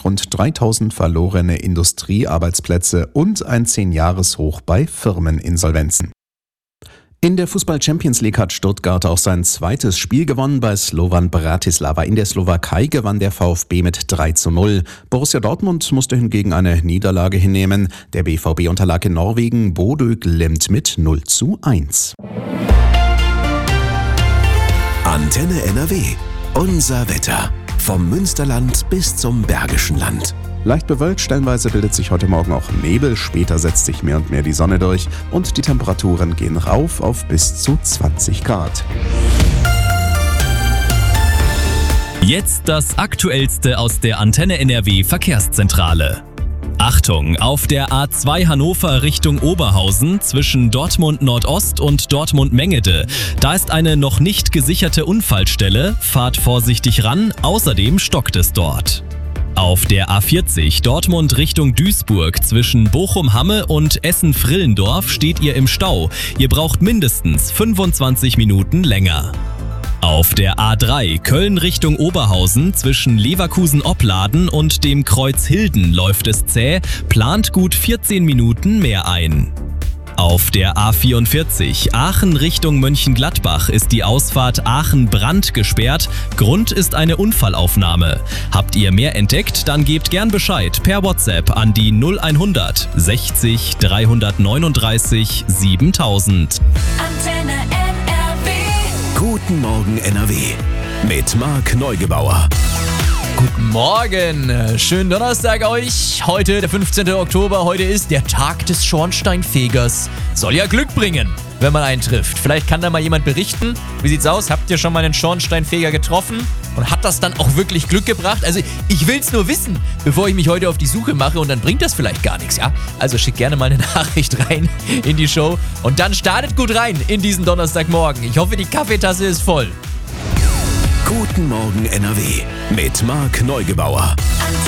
täglich rund 3000 verlorene Industriearbeitsplätze und ein 10-Jahres-Hoch bei Firmeninsolvenzen. In der Fußball-Champions League hat Stuttgart auch sein zweites Spiel gewonnen. Bei Slovan Bratislava in der Slowakei gewann der VfB mit 3:0. Borussia Dortmund musste hingegen eine Niederlage hinnehmen. Der BVB unterlag in Norwegen Bodø Glimt mit 0:1. Antenne NRW. Unser Wetter. Vom Münsterland bis zum Bergischen Land. Leicht bewölkt, stellenweise bildet sich heute Morgen auch Nebel, später setzt sich mehr und mehr die Sonne durch und die Temperaturen gehen rauf auf bis zu 20 Grad. Jetzt das Aktuellste aus der Antenne NRW Verkehrszentrale. Achtung, auf der A2 Hannover Richtung Oberhausen zwischen Dortmund Nordost und Dortmund Mengede. Da ist eine noch nicht gesicherte Unfallstelle, fahrt vorsichtig ran, außerdem stockt es dort. Auf der A40 Dortmund Richtung Duisburg zwischen Bochum-Hamme und Essen-Frillendorf steht ihr im Stau. Ihr braucht mindestens 25 Minuten länger. Auf der A3 Köln Richtung Oberhausen zwischen Leverkusen-Opladen und dem Kreuz Hilden läuft es zäh, plant gut 14 Minuten mehr ein. Auf der A44 Aachen Richtung Mönchengladbach ist die Ausfahrt Aachen-Brand gesperrt. Grund ist eine Unfallaufnahme. Habt ihr mehr entdeckt, dann gebt gern Bescheid per WhatsApp an die 0100 60 339 7000. Antenne NRW. Guten Morgen NRW. Mit Marc Neugebauer. Guten Morgen, schönen Donnerstag euch. Heute, der 15. Oktober, heute ist der Tag des Schornsteinfegers. Soll ja Glück bringen, wenn man einen trifft. Vielleicht kann da mal jemand berichten. Wie sieht's aus? Habt ihr schon mal einen Schornsteinfeger getroffen? Und hat das dann auch wirklich Glück gebracht? Also ich will's nur wissen, bevor ich mich heute auf die Suche mache und dann bringt das vielleicht gar nichts, ja? Also schickt gerne mal eine Nachricht rein in die Show und dann startet gut rein in diesen Donnerstagmorgen. Ich hoffe, die Kaffeetasse ist voll. Guten Morgen NRW. Mit Marc Neugebauer.